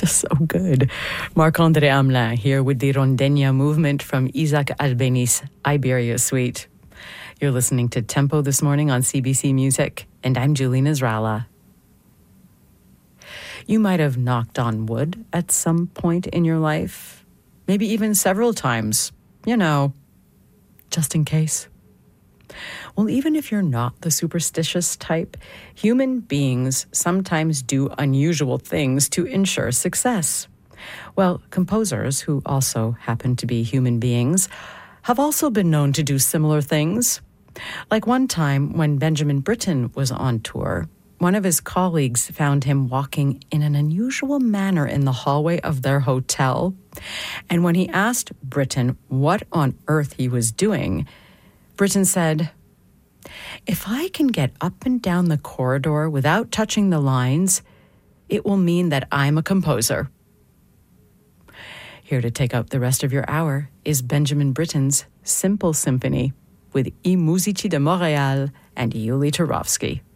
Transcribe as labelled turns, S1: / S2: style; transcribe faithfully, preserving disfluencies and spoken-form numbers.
S1: So good. Marc-André Hamelin here with the Rondeña movement from Isaac Albeni's Iberia Suite. You're listening to Tempo this morning on C B C Music, and I'm Julie Nasrallah. You might have knocked on wood at some point in your life, maybe even several times, you know, just in case. Well, even if you're not the superstitious type, human beings sometimes do unusual things to ensure success. Well, composers, who also happen to be human beings, have also been known to do similar things. Like one time when Benjamin Britten was on tour, one of his colleagues found him walking in an unusual manner in the hallway of their hotel. And when he asked Britten what on earth he was doing, Britten said, "If I can get up and down the corridor without touching the lines, it will mean that I'm a composer." Here to take up the rest of your hour is Benjamin Britten's Simple Symphony with I Musici de Montréal and Yuli Turovsky.